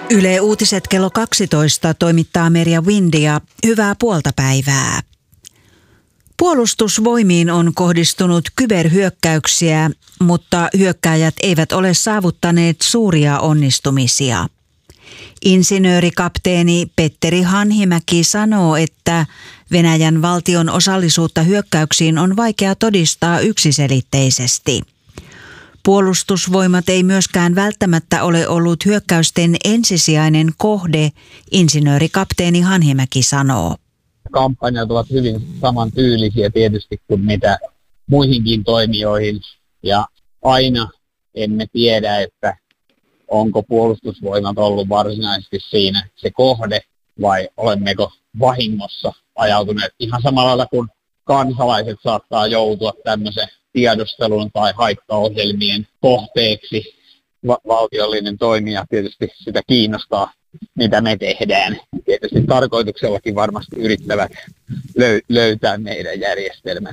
Yle Uutiset kello 12 toimittaa Merja Windia. Hyvää puolta päivää. Puolustusvoimiin on kohdistunut kyberhyökkäyksiä, mutta hyökkääjät eivät ole saavuttaneet suuria onnistumisia. Insinöörikapteeni Petteri Hanhimäki sanoo, että Venäjän valtion osallisuutta hyökkäyksiin on vaikea todistaa yksiselitteisesti. Puolustusvoimat ei myöskään välttämättä ole ollut hyökkäysten ensisijainen kohde, insinöörikapteeni Hanhimäki sanoo. Kampanjat ovat hyvin samantyylisiä tietysti kuin mitä muihinkin toimijoihin, ja aina emme tiedä, että onko puolustusvoimat ollut varsinaisesti siinä se kohde vai olemmeko vahingossa ajautuneet ihan samalla lailla kuin kansalaiset saattaa joutua tämmöisen tiedustelun tai haittaohjelmien kohteeksi. Valtiollinen toimija tietysti sitä kiinnostaa, mitä me tehdään. Tietysti tarkoituksellakin varmasti yrittävät löytää meidän järjestelmät.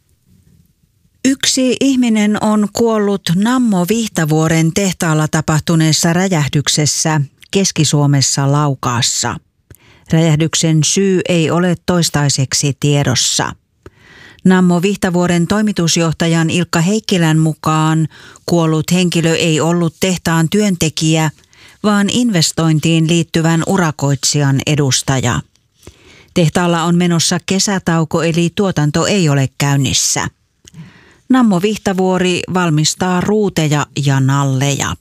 Yksi ihminen on kuollut Nammo Vihtavuoren tehtaalla tapahtuneessa räjähdyksessä Keski-Suomessa Laukaassa. Räjähdyksen syy ei ole toistaiseksi tiedossa. Nammo Vihtavuoren toimitusjohtajan Ilkka Heikkilän mukaan kuollut henkilö ei ollut tehtaan työntekijä, vaan investointiin liittyvän urakoitsijan edustaja. Tehtaalla on menossa kesätauko, eli tuotanto ei ole käynnissä. Nammo Vihtavuori valmistaa ruuteja ja nalleja.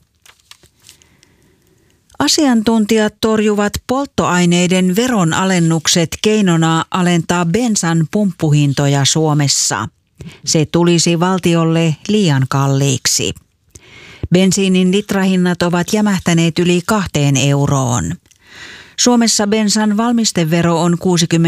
Asiantuntijat torjuvat polttoaineiden veronalennukset keinona alentaa bensan pumppuhintoja Suomessa. Se tulisi valtiolle liian kalliiksi. Bensiinin litrahinnat ovat jämähtäneet yli 2 euroon. Suomessa bensan valmistevero on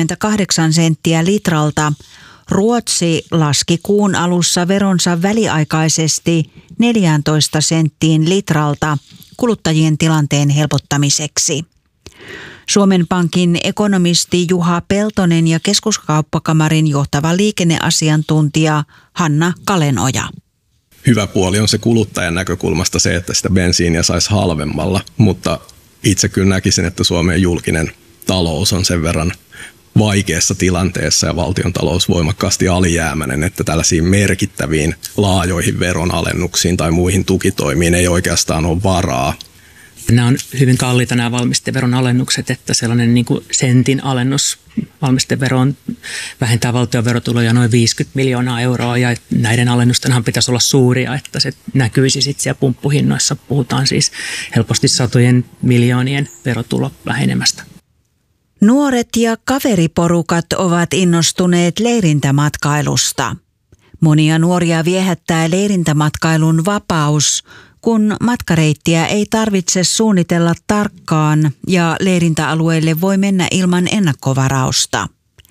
68 senttiä litralta. Ruotsi laski kuun alussa veronsa väliaikaisesti 14 senttiin litralta kuluttajien tilanteen helpottamiseksi. Suomen Pankin ekonomisti Juha Peltonen ja Keskuskauppakamarin johtava liikenneasiantuntija Hanna Kalenoja. Hyvä puoli on se kuluttajan näkökulmasta se, että sitä bensiiniä saisi halvemmalla, mutta itse kyllä näkisin, että Suomen julkinen talous on sen verran vaikeassa tilanteessa ja valtiontalous voimakkaasti alijäämäinen, että tällaisiin merkittäviin laajoihin veronalennuksiin tai muihin tukitoimiin ei oikeastaan ole varaa. Nämä on hyvin kalliita nämä valmisteveron alennukset, että sellainen niin kuin sentin alennus valmisteveroon vähentää valtion verotuloja noin 50 miljoonaa euroa ja näiden alennustenhan pitäisi olla suuria, että se näkyisi sitten siellä pumppuhinnoissa. Puhutaan siis helposti satojen miljoonien verotulovähenemästä. Nuoret ja kaveriporukat ovat innostuneet leirintämatkailusta. Monia nuoria viehättää leirintämatkailun vapaus, kun matkareittiä ei tarvitse suunnitella tarkkaan ja leirintäalueelle voi mennä ilman ennakkovarausta.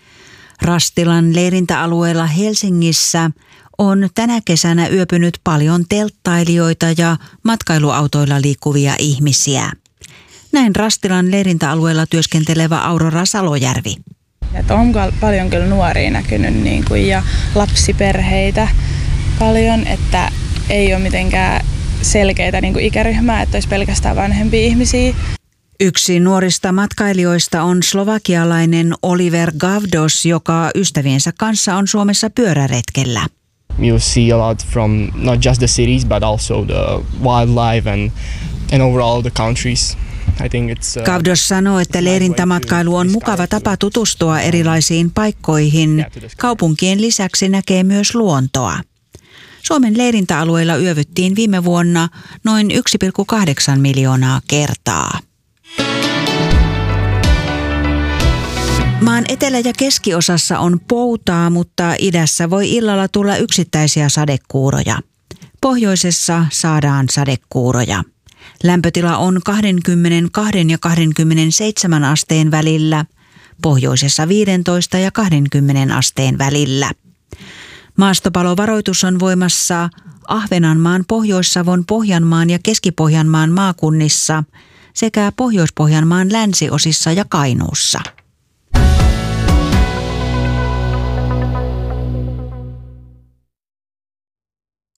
Rastilan leirintäalueella Helsingissä on tänä kesänä yöpynyt paljon telttailijoita ja matkailuautoilla liikkuvia ihmisiä. Näin Rastilan leirintäalueella työskentelevä Aurora Salojärvi. Että on paljon kyllä nuoria näkynyt ja lapsiperheitä paljon, että ei ole mitenkään selkeitä ikäryhmää, että olisi pelkästään vanhempia ihmisiä. Yksi nuorista matkailijoista on slovakialainen Oliver Gavdos, joka ystäviensä kanssa on Suomessa pyöräretkellä. You see a lot from not just the cities but also the wildlife and overall the countries. Gavdos sanoo, että leirintämatkailu on mukava tapa tutustua erilaisiin paikkoihin. Kaupunkien lisäksi näkee myös luontoa. Suomen leirintäalueilla yövyttiin viime vuonna noin 1,8 miljoonaa kertaa. Maan etelä- ja keskiosassa on poutaa, mutta idässä voi illalla tulla yksittäisiä sadekuuroja. Pohjoisessa saadaan sadekuuroja. Lämpötila on 22 ja 27 asteen välillä, pohjoisessa 15 ja 20 asteen välillä. Maastopalovaroitus on voimassa Ahvenanmaan, Pohjois-Savon, Pohjanmaan ja Keski-Pohjanmaan maakunnissa sekä Pohjois-Pohjanmaan länsiosissa ja Kainuussa.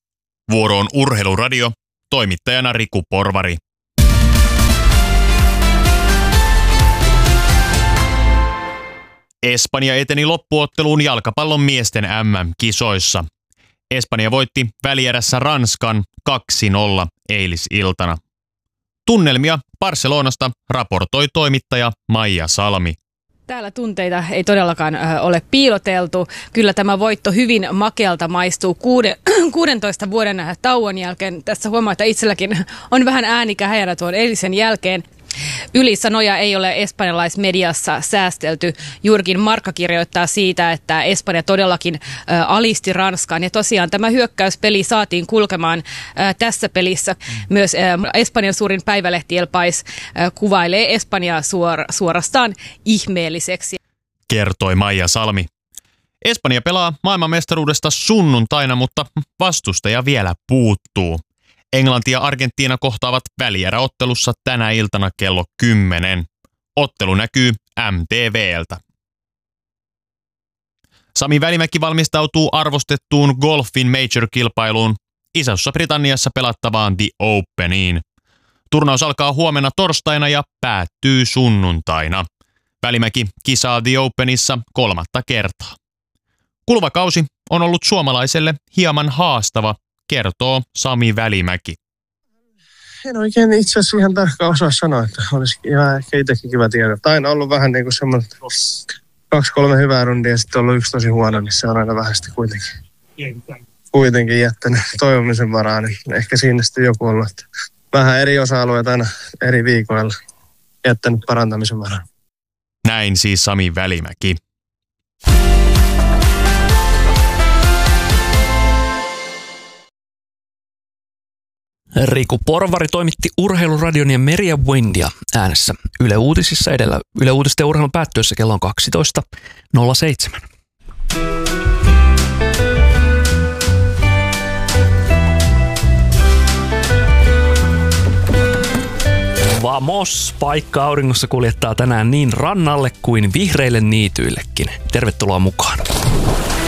Vuoroon Urheiluradio, toimittajana Riku Porvari. Espanja eteni loppuotteluun jalkapallon miesten MM-kisoissa. Espanja voitti välierässä Ranskan 2-0 eilisiltana. Tunnelmia Barcelonasta raportoi toimittaja Maija Salmi. Täällä tunteita ei todellakaan ole piiloteltu. Kyllä tämä voitto hyvin makealta maistuu 16 vuoden tauon jälkeen. Tässä huomaa, että itselläkin on vähän äänikähäjänä tuon eilisen jälkeen. Ylisanoja ei ole espanjalaismediassa säästelty. Juurikin Marca kirjoittaa siitä, että Espanja todellakin alisti Ranskaan. Ja tosiaan tämä hyökkäyspeli saatiin kulkemaan tässä pelissä. Myös Espanjan suurin päivälehti El País kuvailee Espanjaa suorastaan ihmeelliseksi. Kertoi Maija Salmi. Espanja pelaa maailmanmestaruudesta sunnuntaina, mutta vastustaja vielä puuttuu. Englanti ja Argentiina kohtaavat välieräottelussa tänä iltana kello 10. Ottelu näkyy MTV:ltä. Sami Välimäki valmistautuu arvostettuun golfin major-kilpailuun Isossa Britanniassa pelattavaan The Openiin. Turnaus alkaa huomenna torstaina ja päättyy sunnuntaina. Välimäki kisaa The Openissa 3. kertaa. Kuluva kausi on ollut suomalaiselle hieman haastava, kertoo Sami Välimäki. En oikein itse asiassa ihan tarkkaan osaa sanoa, että olisi ihan ehkä itsekin kiva tiedä. Aina ollut vähän niin kuin semmoinen 2-3 hyvää rundia ja sitten ollut 1 tosi huono, niin se on aina vähän sitten kuitenkin jättänyt toivomisen varaan. Niin ehkä siinä sitten joku ollut, että vähän eri osa-alueet aina eri viikoilla jättänyt parantamisen varaan. Näin siis Sami Välimäki. Riku Porvari toimitti Urheiluradion ja Merja Windia äänessä Yle Uutisissa edellä. Yle Uutisten urheilun päättyessä kello on 12.07. Vamos! Paikka auringossa kuljettaa tänään niin rannalle kuin vihreille niityillekin. Tervetuloa mukaan!